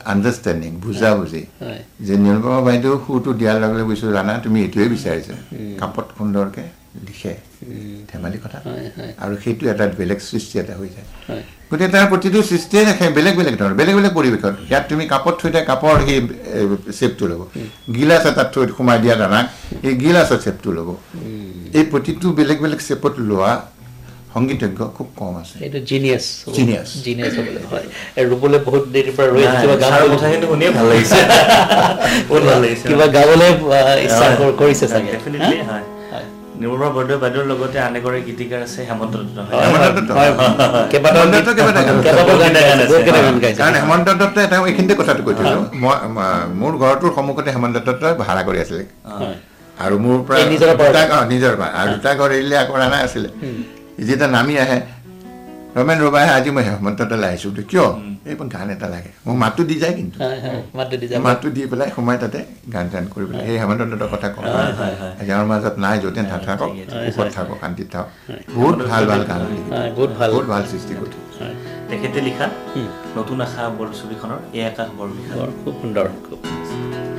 understanding বুজাবুজি যে নিৰুপমা বাইদেউ সুৰটো দিয়াৰ লগে লগে বুজিছোঁ জানা তুমি এইটোৱে বিচাৰিছা কাপত সুন্দৰকৈ লিখে ধেমালি কথা আৰু সেইটো এটা বেলেগ সৃষ্টি এটা হৈ যায় গতিকে তাৰ প্ৰতিটো সৃষ্টিয়ে দেখে বেলেগ বেলেগ ধৰণৰ বেলেগ বেলেগ পৰিৱেশত ইয়াত তুমি কাপত থৈ দিয়া কাপৰ সেই চেপটো ল'ব গিলাচ এটাত থৈ সোমাই দিয়া দানাক এই গিলাচৰ চেপটো ল'ব এই প্ৰতিটো বেলেগ বেলেগ চেপত লোৱা সংগীতজ্ঞ খুব কম আছে এটা জিনিয়াস জিনিয়াস হয় ৰূপলে বহুত দেৰিৰ পৰা ৰৈ আছে কিবা গান কথা কিন্তু শুনিয়ে ভাল লাগিছে বহুত ভাল লাগিছে কিবা গাবলৈ ইচ্ছা কৰিছে চাগে ডেফিনেটলি হয় নিৰুপমা বৰদলৈ বাইদেউৰ লগতে আন এগৰাকী গীতিকাৰ আছে হেমন্ত দত্ত কাৰণ হেমন্ত দত্ত এটা এইখিনিতে কথাটো কৈ থৈছোঁ মোৰ ঘৰটোৰ সন্মুখতে হেমন্ত দত্তই ভাড়া কৰি আছিলে আৰু মোৰ পৰা নিজৰ পৰা আৰু দুটা ঘৰ এৰিলে আকৌ ৰাণা আছিলে যেতিয়া নামি আহে ৰমেন ৰবাই আজি মই হেমন্ত দত্তলৈ আহিছোঁ কিয় এইখন গান এটা লাগে মোক মাতটো দি যায় কিন্তু মাতটো দি পেলাই সোমাই তাতে গান চান কৰি পেলাই সেই হেমন্ত দত্তৰ কথা কওঁ তেওঁৰ মাজত নাই য'তে নাথাকক সুখত থাকক শান্তিত থাকক বহুত ভাল ভাল গান বহুত ভাল সৃষ্টি কৰি তেখেতে লিখা নতুন আশা বৰ ছবিখনৰ এই আকাশ বৰ বিশাল খুব সুন্দৰ খুব